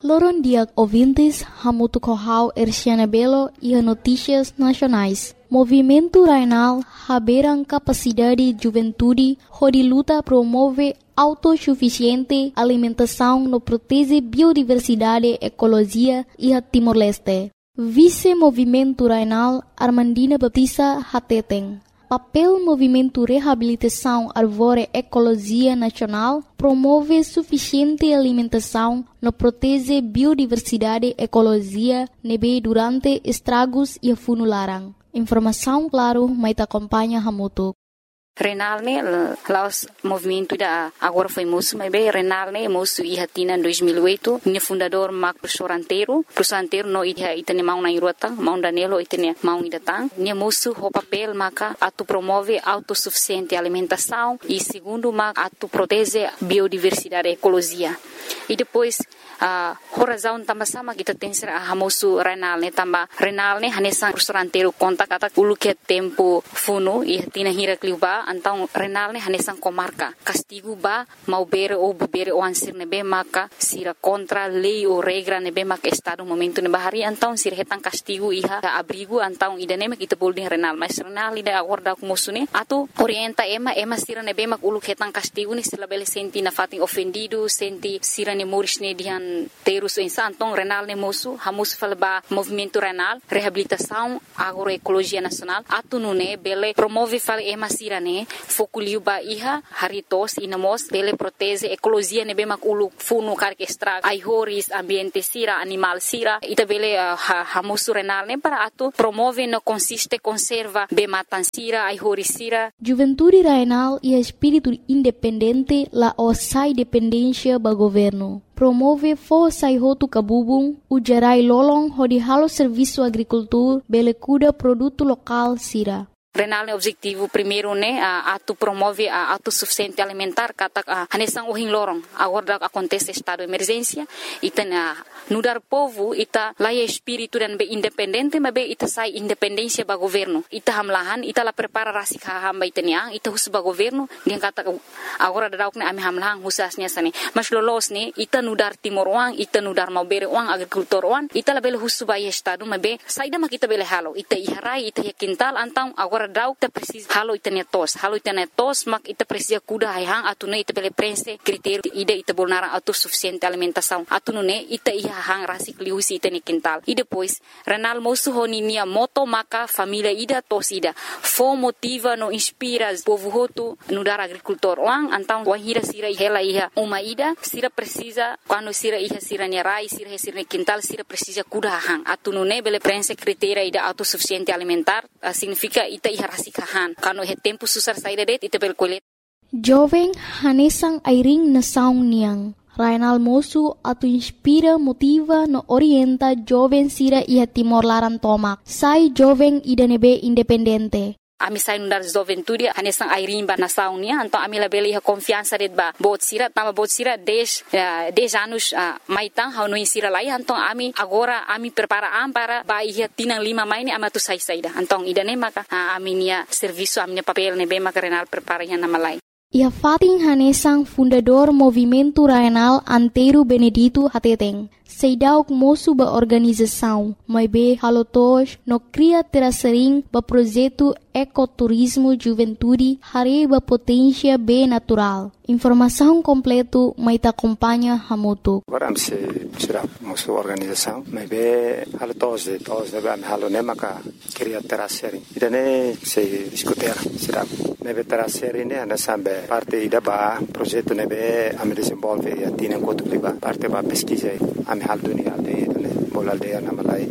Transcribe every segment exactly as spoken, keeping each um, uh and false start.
Loron dia ouvintes, hamutu kohau Erciana Belo e notícias nacionais. Movimento Rainal haberam capacidade juventude, onde luta promove autossuficiente alimentação no protege biodiversidade, ecologia e a Timor-Leste. Vice-Movimento Rainal Armandina Baptista Hateteng. Papel Movimento Reabilitação Árvore Ecologia Nacional promove suficiente alimentação no protege biodiversidade ecologia nebe durante estragos e funularan. Informação claro, mas acompanha Hamutu. Renal ne laos movimento da agora foi moço mas bem Renal ne moço e hatina em dois mil e oito ne fundador Mac Professoranteiro Professoranteiro no ida itane mau na irota mau danelo itane mau idatang ne moço o papel maca atu promove autossuficiente alimentação e segundo mac atu protege biodiversidade ecologia e depois a uh, razão também sama kita tem ser a moço Renal ne tamba Renal ne hanesan Professoranteiro conta kata ulu que tempo funo e hatina hira kliuba então Renal ne hanesan comarca castigo ba mau bere ou bere o ansir nebe maka sira contra lei ou regra nebe maka estado momento nebe hari então sira hetan castigo iha abrigo então idane mak kita boleh Renal mas Renal ida acorda com moço ne atu orienta ema ema sira nebe mak ulu hetan castigo ni sila bele senti na fatin ofendido senti sira ne moris ne dihan terus insa então Renal ne moço hamus falba movimento Renal reabilitação agroecologia nacional atu nune bele promove fal ema sira ne fokuliu ba iha haritos inamos bele protege ecologia nebe mak ulu funu karke extra ai horis ambiente sira animal sira ita bele uh, ha, hamusu Renal ne para atu promove no consiste conserva be matan sira ai horis sira Juventude Rainal e espírito independente la osai dependência ba governo promove força e roto cabubung ujarai lolong hodi halo serviço agricultura bele cuida produto local sira Renal ne objetivo primeiro ne uh, atu promove a uh, autossuficiente alimentar kata uh, hanesang uhing lorong agora acontece estado de emergência ita na nudar povo ita laia espírito dan be independente mas be ita sai independência ba governo ita hamlahan ita la prepara rasik hamba ita nia ita hus ba governo dia kata agora dauk ne ami hamlahan husasnya sani mas lolos ne ita nudar timor uang ita nudar mau bere uang agrikultor uang ita la bele hus ba estado mas be saida mak ita bele halo ita iharai ita ya kintal antang agora dauk ta precisa halo itane tos halo itane tos mak ita precisa kuda hang atune ita bele prense critério ida ita bolnara autossuficiente alimentação atune ita iha hang rasik liusi itane quintal e depois Renal moço honi nia moto maka família ida tos ida fo motiva no inspira povo hotu no dar agricultor wang antang wahira sira hela iha uma ida sira precisa quando sira iha sira nia rai sira sira quintal sira precisa kuda hang atune bele prense critério ida autossuficiente alimentar uh, significa ita iha rasikahan kano he tempo susar saída det ita bel kolet jovem hanesang airing na saung niang Rainal moço atu inspira motiva no orienta jovem sira iha Timor Laran tomak sai jovem ida nebe independente ami sai nundar juventude hanesang airing ba nasaung nia então ami la bele iha confiança det ba bot sira tama bot sira dez dez anos uh, maitang hau no sira lai então ami agora ami prepara am para ba iha tinang lima mai ni amatu sai saida então ida ne maka uh, ami nia serviço ami papel ne be maka Renal prepara iha nama lai Ia Fatin Hanesang fundador Movimento Rainal Antero Benedito Hateteng. Seidauk moço ba organização, mas be halotos no cria terasering ba projeto ecoturismo juventude hari ba potência be natural. Informação completo mai ta acompanha Hamutu. Agora se será moço organização, mas be halotos de tos de ba halo nemaka cria terasering. Idane se discutir será nebe terasering ne ana sambe parte ida ba projeto nebe am desenvolve a tina kotu liba parte ba pesquisa am hal dunia de bol aldeia na Malai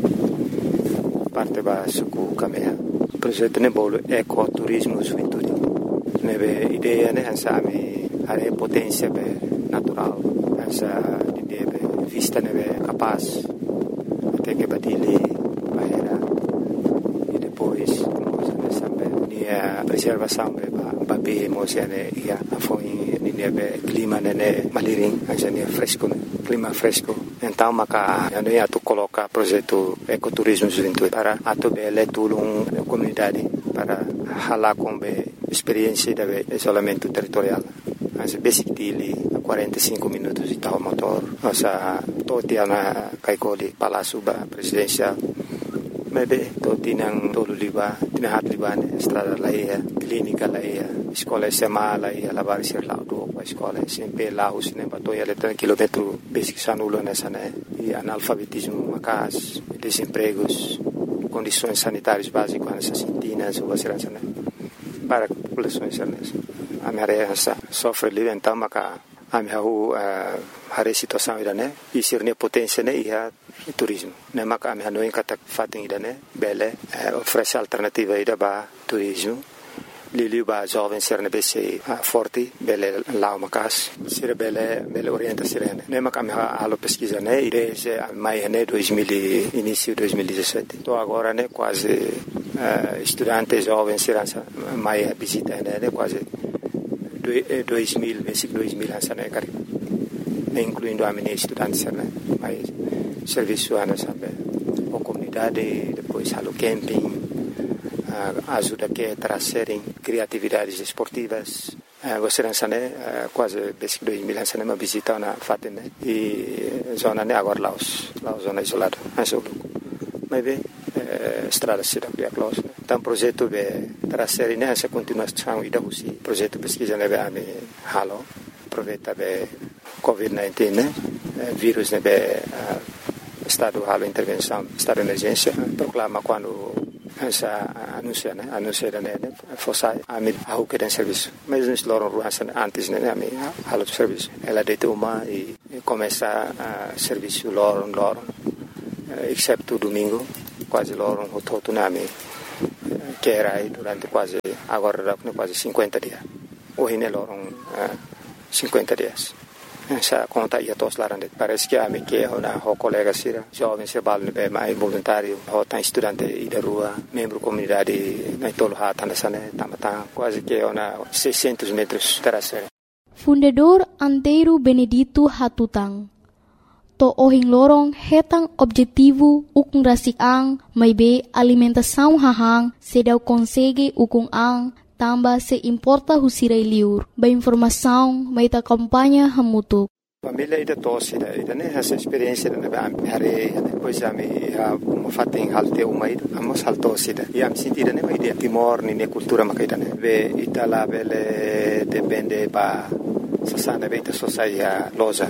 parte ba suku kamea projeto ne bol ecoturismo juventude nebe ideia ne ansami are potência be natural asa de be vista nebe capaz até que batile bahera e depois nós sambe nia preservação be ba be mosiane ia foi nia be clima ne maliring asa nia fresco clima fresco então maka ano ia tu coloca projeto ecoturismo juventude para atu bele tulung comunidade para hala com be experiência de isolamento territorial as basic dili quarenta e cinco minutos de tal motor nossa totia na kaikoli Palácio ba presidencial. Maybe to tinang tolo liba, tinahat liba ne estrada laia, clínica laia, escola S M A laia, lavar ser lá do a escola S M P lá os ne batoia letra quilômetro basic sanulo nessa né e analfabetismo macas, desempregos, condições sanitárias básicas nessas sintinas ou segurança né para populações nessa. A minha sofre livre então maca a minha a situação ida né e ser ne potência né ia turismo né maka a não encata fatem ida né bele oferece alternativa ida ba turismo lili ba jovem ser ne bc forte bele lá macas ser bele bele orienta serena né maka a alo pesquisa né desde maio né dois mil início dois mil e dezessete tô agora né quase estudantes jovens serança maio visita né quase dois mil basic dois mil essa né cara incluindo a minha estudantes né mas serviço ana sabe a comunidade depois halo camping ajuda que trazerem criatividades esportivas você não sabe quase basic dois mil essa né uma visita na fatem né e zona né agora Laos Laos zona isolada mas mas bem estrada se dá para close então projeto de trazer nessa continuação e da usi projeto pesquisa né a me halo aproveita be covid dezenove né vírus né be estado halo intervenção estado de emergência proclama quando essa anuncia né anuncia né fosse a me a que tem serviço mas nós loram ruas antes né a me halo serviço ela deita uma e começa a serviço loram loram exceto domingo quase loram o todo na me que era aí durante quase agora quase cinquenta dias hoje né loram cinquenta dias essa conta ia todos lá parece que a me que é uma colega sira jovem se bal ne mais voluntário ou tá estudante e da rua membro comunidade na tolo hata nessa né tamata quase que é uma seiscentos metros terasera Fundador Antero Benedito Hatutang to ohing lorong hetang objetivo ukung rasik ang may be alimentação hahang sedaw konsege ukung ang tamba se importa husiray liur ba informação may ta kampanya hamutuk família ida tosse ida ida né essa experiência na ba hare depois a me a fating halte uma ida amos haltosse ida e am sentida né ida timor ni ne cultura makaida né ve itala vele depende ba sasana beta sociedade loja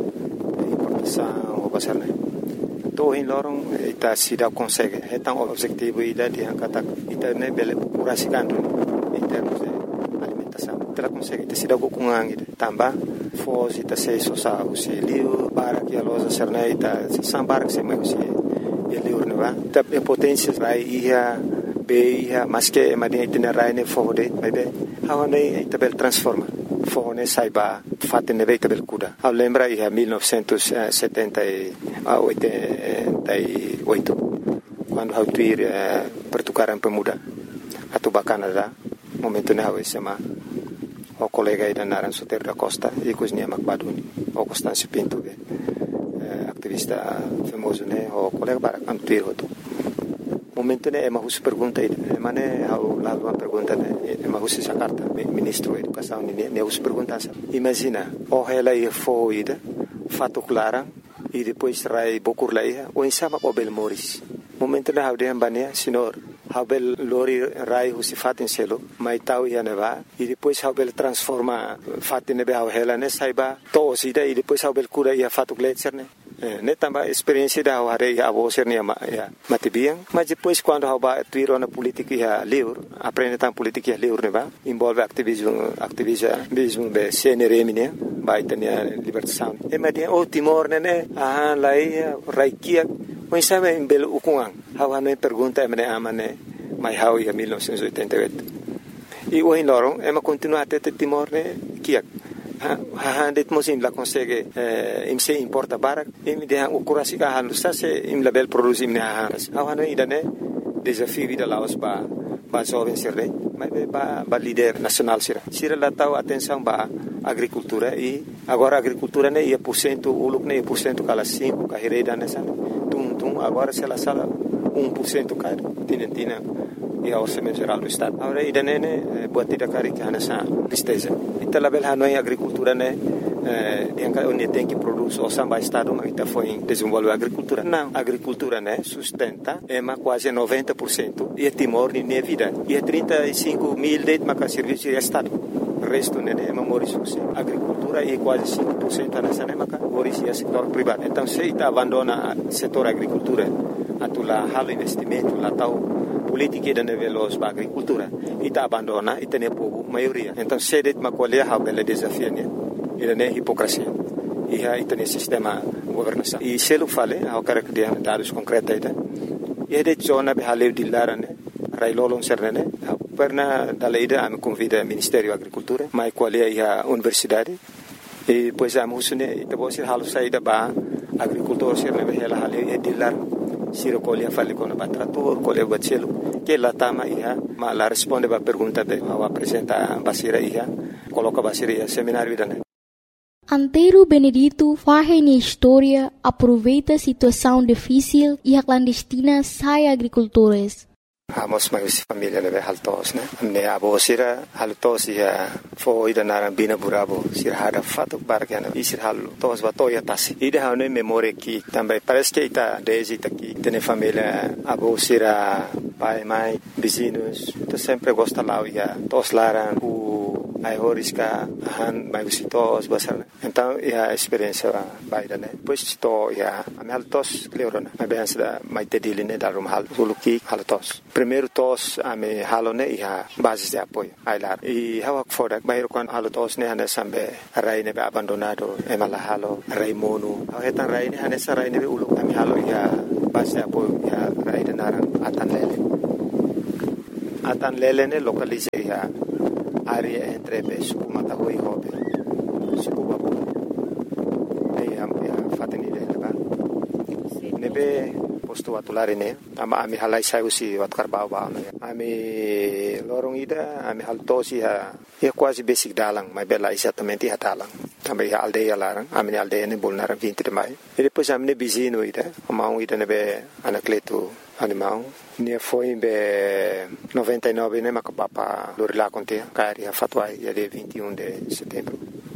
importação o basar né to in lorong ita sida consegue hetang objetivo ida di angkata ita né bele kurasikan em termos de alimentação. Ela consegue ter sido com angue, também fosse ter se sosa o se liu para que a loja serneita sambar que se mais se liu não é? Da potência vai ia be ia mas que madia tem rai ne fode bebe how ne tabel transforma fone saiba fatte ne veita bel kuda. Ao lembra ia mil novecentos e setenta e oito quando hau tuir pertukaran pemuda atau Canadá momento na hawe sama o colega ida naran Soter da Costa e cozinha Macbaduni o Constâncio Pinto be activista famoso né o colega para antuir hoto momento né é uma pergunta ida mane hau lá uma pergunta né é uma essa carta ministro da educação né né us pergunta imagina o ela e foi ida fato clara e depois rai bokur lá o insama o Belmoris momento na hau de ambania senhor Habel lori rai husi fatin selo mai tau ia neva e depois habel transforma fatin nebe hela ne saiba to sida e depois habel cura ia fatu gletser ne ne tamba experiência da hare ia abo ser ne ya matibiang mas depois quando haba tuiro na política ia liur aprende tam política ia liur neva envolve ativismo ativismo be C N R M ne vai tenia libertação e madia o Timor ne ah lai raikia mas sabe em belo ukungang hawa no pergunta emne amane mai hau ia mil novecentos e oitenta e oito e o in lorong ema continua até Timor ne kiak ha ha det mosim la consegue im se importa barak im de o kurasi ka han sa se im label produce im ne ha hawa no idane desafio vida laos ba ba jovem sirre mas ba ba líder nacional sira sira la tau atenção ba agricultura e agora agricultura ne ia por cento uluk ne por cento kala cinco ka hereda nessa tum tum agora se la sala um por cento caro tinentina e a orçamento geral do estado agora ida ne buat tidak kari que nessa tristeza então la bel hanoi agricultura ne Yang onde tem que produzir o samba estado, mas está foi desenvolver a agricultura. Não, a agricultura, né, sustenta é mais quase noventa por cento e é Timor de minha vida. E é trinta e cinco mil de marca serviço de estado. O resto, né, é memória a agricultura e quase cinco por cento nessa né, marca é setor privado. Então, se está abandona o setor agricultura, atular halo investimento, lá tal política de nível da agricultura, e está abandona e tem povo maioria. Então, se de uma colher há bela desafio, né? Ele não é hipocrisia. E aí tem sistema governação. E se ele fala, há cara que tem dados concretos aí, e é de zona de haleu de lara, né? Railolon serne, perna da lei da me convida ao Ministério da Agricultura, mas qual é a universidade? E depois a música, e depois se halu saída ba agricultor serne be ela haleu é de lara. Se recolhe a fale com o trator, colhe o bacelo, que lá tama ia, mas lá responde a pergunta de ao apresentar a basira ia, coloca a basira ia seminário da né. Antero Benedito faz na história, aproveita a situação difícil e a clandestina sai agricultores. Amos mais família leve haltos, né? Ne abo sira haltos ia foi da narambina burabo sira hada fato bargana e sira haltos batoya tasi. E de hane memória que também parece que está desde aqui tem família abo sira pai mãe vizinhos, tu sempre gosta lá ia tos laran o ai horiska han mai visitos basar. Então a experiência vai da né. Pois to ia a haltos cleorona. A bem da mai tedili né da rumhal suluki haltos. Primeiro tos a me halone ia base de apoio ai lá. E hawak fora bairro quan haltos ne hane sambe rai ne abandonado e mala halo rai mono. Heta rai ne hane sa rai ne ulu ami halo ia base de apoio ia rai de naran atan lele. Atan lele ne localize ia área entre suku matahui hobe suku babu ne am ya fateni de ba nebe posto atulare ne ama ami halai sai usi wat karbau ba ne ami lorong ida ami haltosi ha ya quase basic dalang mai bela exatamente ha dalang também ha aldeia larang ami aldeia ne bolnar vinte de mai e depois ami ne bizino ida ama ida nebe anacleto animal ne foi em noventa e nove né macapapa Lorila Contea cari a fatwa ia de vinte e um de setembro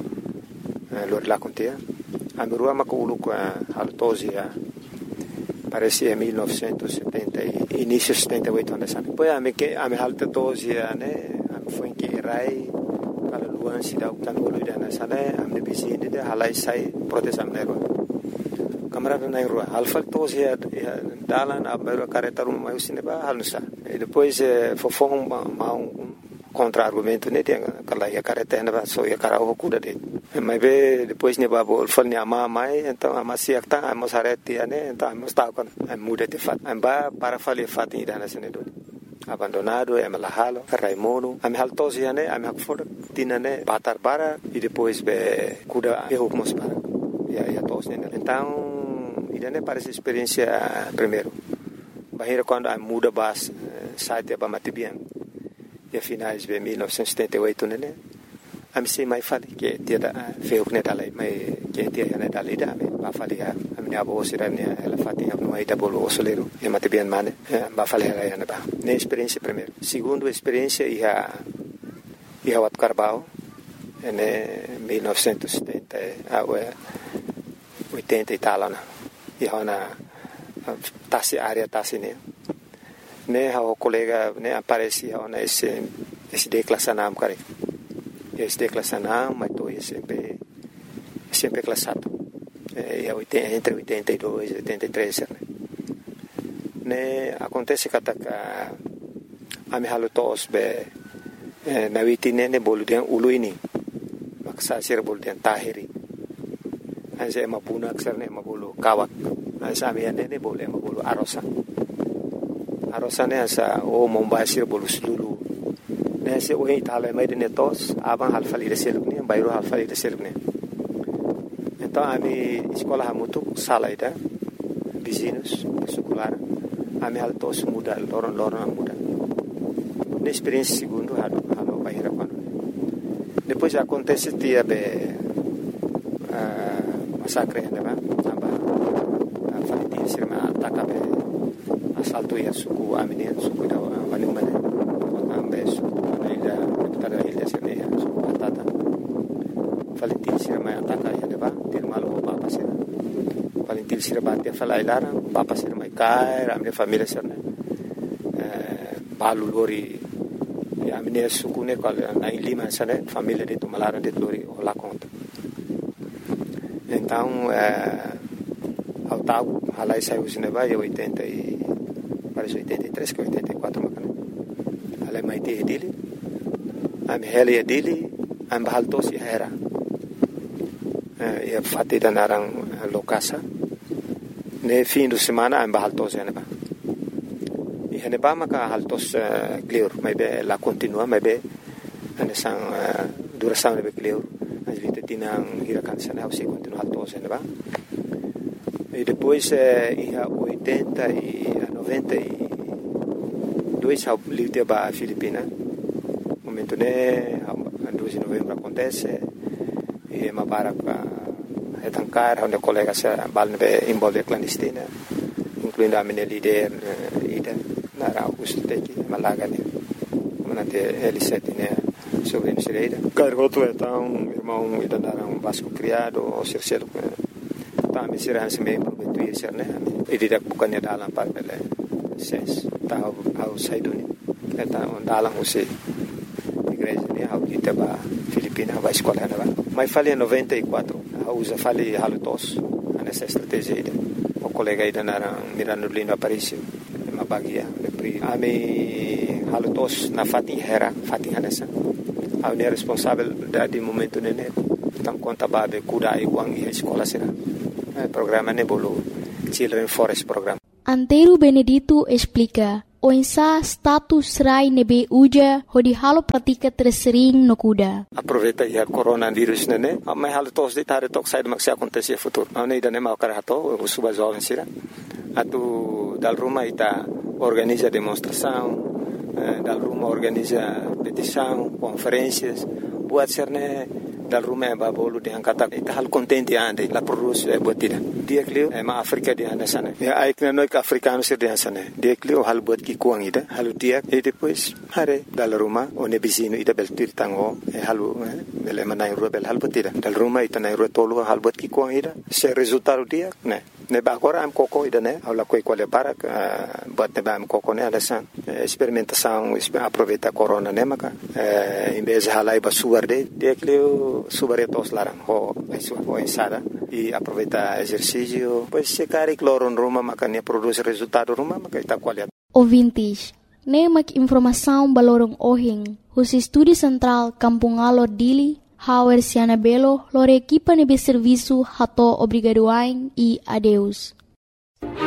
Lorila Contea a merua maculu com a haltosia parece em mil novecentos e setenta início de setenta e oito anos depois a me que a me haltosia né foi em que rai para luan se dá o tanolo da nessa né a me bizine de halai sai proteção nero camarada na rua alfa tos ia dalan a mero careta rumah usine ba halusa e depois fofong ma um contra argumento né tem aquela ia careta na so ia cara o cuda de mas be depois ne ba bol fal ne ama mai então ama si akta ama sareti né então ama sta con muda de fat amba para fali fat ida na sene do abandonado é malahalo raimono ami haltos ia né ami hakfor tina né batar bara e depois be cuda e hukumos para ia ia tos né então e né parece experiência primeiro bahira quando a muda bas site ba matibian e finais de mil novecentos e setenta e oito né a me sei mais fali que dia da feu né dalai mai que dia né dalai da ba fali a minha avó sira né ela fatinha no aí da bolo osoleiro e matibian mane ba fali ela ia ba né experiência primeiro segundo experiência ia ia wat carbao né mil novecentos e setenta a oitenta e tal né e hona tasi área tasi ne ne o colega ne aparece hona esse esse declassanam cara esse declassanam mas tô sempre sempre classado é entre oitenta e dois e oitenta e três né ne acontece que a a me halutos be na vitine ne boludian uluini maksa sir boludian tahiri Anse mapuna aksar ne mabulu kawak. Anse amian ne boleh mabulu arosa. Arosa ne asa o mombasir bolu sululu. Ne se o itala mai de netos abang halfali de seluk ne bayro halfali de seluk ne. Então ami escola hamutu sala ida vizinhos secular. Ami haltos muda loron loron muda. Ne experiência segundo halo halo bayra quando. Depois acontece dia be masakre né ba aba falitin sirma ataka be asalto ya suku amine suku da wani umane ambe suku ida tada ida sirne ya suku atata falitin sirma ataka valentil sira bate fala ilara papa sira mai kai a minha família sira né balu lori a minha suku né qual na Lima sira família de Tumalara de lori lá conta então ao tago halai saiu cinema em oitenta e parece oitenta e três que oitenta e quatro macana halai mai te dele a minha heli dele a bahal to si era e fatti da narang lokasa ne fim de semana a bahal to se ne ba e ne ba maka haltos clear mai be la continua mai be ane sang duração ne be clear as vita tinang hirakan sana se continua haltos se ne ba e depois e a oitenta e a noventa e dois ao livre ba Filipina momento ne a dois de novembro acontece e uma barca é tancar onde colegas balne envolve clandestina incluindo a minha líder ida na Augusto Teki Malaga né comandante L sete né sobre a Cireira cargo tu então irmão ida na um vasco criado o cerceiro tá me será se meio prometuir ser né e didak bukannya dalam par bele ses tá ao saiduni então dalam você igreja né ao que tava Filipina vai escola né mas falei em noventa e quatro a usa falei halutos nessa estratégia ida o colega ida na Mirando Lindo Aparício uma bagia pri ami halutos na Fatin Hera Fatin Hanessa a unir responsável da de momento nene tam conta babe kuda e uang e escola será programa nebolo Children Forest Program. Antero Benedito explica o insa status rai nebe uja hodi halo pratika tersering no kuda. Aproveita ya coronavírus nene, mas halo tos de tare tok sai de maxi acontecer futuro. Não ida nem mal carato, o suba jovem sira. Atu dal Roma ita organiza demonstração, dal Roma organiza petição, conferências, buat serne dal Roma ba bolu de angkata ita hal contente ande la produce e botida. Dia klio e ma Afrika di anda sana. Ya ai kna noi africano sir di sana. Dia klio hal bot ki kuang ida, halu dia e depois hare dal Roma o ne bisino ida bel tirtango e halu bel manai ro bel hal botida. Dal Roma ita nai ro tolu hal bot ki kuang ida. Se resultado dia, ne. Ne ba agora am coco ida ne, ala coi quale para bot ne ba am coco ne ala san. Experimentação, aproveita corona ne maka. Em vez halai ba suarde, dia klio subaretos larang ho ho ensada e aproveita exercício pois se cari cloro em Roma makanya produz resultado Roma makita qualidade. Ouvintes, nemak informação balorong ohing, os estúdio central Kampung Alor Dili, Hauer Siana Belo, lore equipa nebe serviço hato obrigadoain e adeus.